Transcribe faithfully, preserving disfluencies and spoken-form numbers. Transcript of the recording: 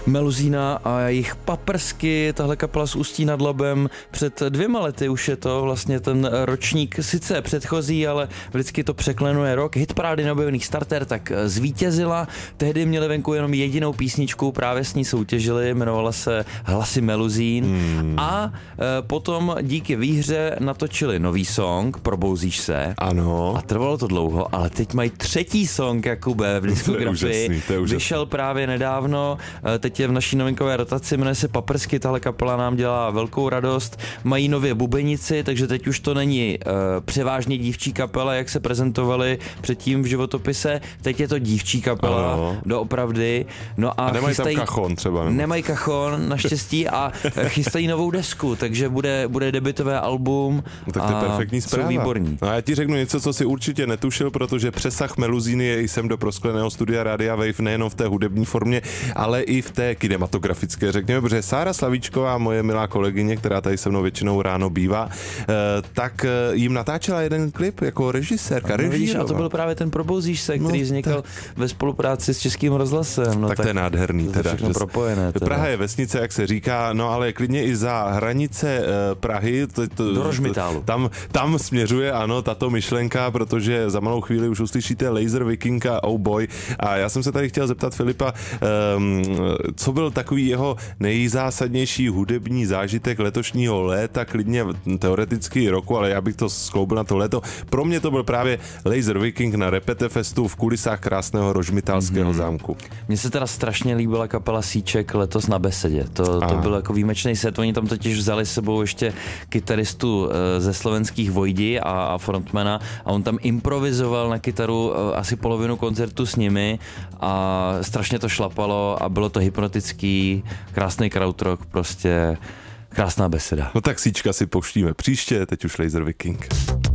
Meluzína a jejich paprsky, tahle kapela z Ústí nad Labem, před dvěma lety už je to vlastně ten ročník, sice předchozí, ale vždycky to překlenuje rok. Hitparády neobjevených starter tak zvítězila, tehdy měli venku jenom jedinou písničku, právě s ní soutěžili, jmenovala se Hlasy Meluzín hmm. a e, potom díky výhře natočili nový song, Probouzíš se. Ano. A trvalo to dlouho, ale teď mají třetí song, Jakube, v diskografii. Vyšel právě nedávno, teď je v naší novinkové rotaci, jmenuje se Paprsky, tahle kapela nám dělá velkou radost, mají nově bubenici, takže teď už to není uh, převážně dívčí kapela, jak se prezentovali předtím v životopise, teď je to dívčí kapela, ano. Doopravdy. No a, a nemají chystají, tam kachon třeba. Nebo? Nemají kachon, naštěstí, a chystají novou desku, takže bude, bude debutové album. No, tak to je perfektní zpráva. Jsou výborní. No a já ti řeknu něco, co si určitě netušil, protože přesah Meluzíny je i sem do proskleného studia Rádia Wave nejenom v té hudební formě, ale i v té kinematografické, řekněme, protože Sára Slavíčková, moje milá kolegyně, která tady se mnou většinou ráno bývá, tak jim natáčela jeden klip jako režisérka, no, vidíš, a to byl právě ten Probouzíš se, který no, vznikl tak ve spolupráci s Českým rozhlasem. No, tak, tak to je nádherný. To teda, všechno propojené. Teda. Praha je vesnice, jak se říká, no ale klidně i za hranice Prahy. To, to, do Rožmitálu. Tam, tam směřuje, ano, tato myšlenka, protože za malou chvíli už uslyšíte Laser Vikinga, Oh Boy. A já jsem se tady chtěl zeptat Filipa, um, co byl takový jeho nejzásadnější hudební zážitek letošního léta, klidně teoreticky roku, ale já bych to skloubil na to léto. Pro mě to byl právě Laser Viking na Repete Festu v kulisách krásného rožmitálského mm-hmm. zámku. Mně se teda strašně líbila kapela Síček letos na Besedě. To, to byl jako výjimečný set. Oni tam totiž vzali s sebou ještě kytaristu ze slovenských Vojdi a, a frontmana a on tam improvizoval na kytaru asi polovinu koncertu s nimi a strašně to šlapalo a bylo to hypnotický, krásný krautrock, prostě krásná beseda. No tak Síčka si pouštíme příště, teď už Laser Viking.